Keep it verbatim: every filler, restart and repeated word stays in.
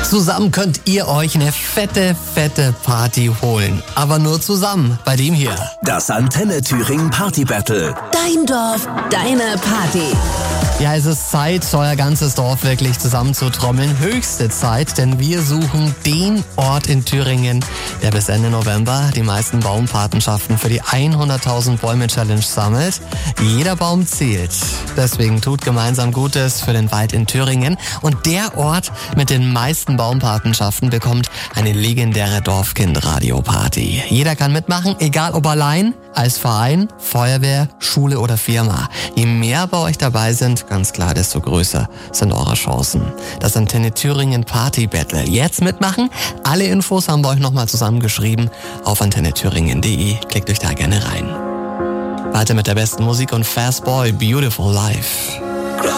Zusammen könnt ihr euch eine fette, fette Party holen. Aber nur zusammen bei dem hier. Das Antenne Thüringen Party Battle. Dein Dorf, deine Party. Ja, es ist Zeit, euer ganzes Dorf wirklich zusammenzutrommeln. Höchste Zeit, denn wir suchen den Ort in Thüringen, der bis Ende November die meisten Baumpatenschaften für die hunderttausend Bäume Challenge sammelt. Jeder Baum zählt. Deswegen tut gemeinsam Gutes für den Wald in Thüringen. Und der Ort mit den meisten Baumpatenschaften bekommt eine legendäre Dorfkind-Radio-Party. Jeder kann mitmachen, egal ob allein, als Verein, Feuerwehr, Schule oder Firma. Je mehr bei euch dabei sind, ganz klar, desto größer sind eure Chancen. Das Antenne Thüringen Party Battle. Jetzt mitmachen. Alle Infos haben wir euch nochmal zusammengeschrieben auf antenne thüringen punkt de. Klickt euch da gerne rein. Weiter mit der besten Musik und Fast Boy, Beautiful Life.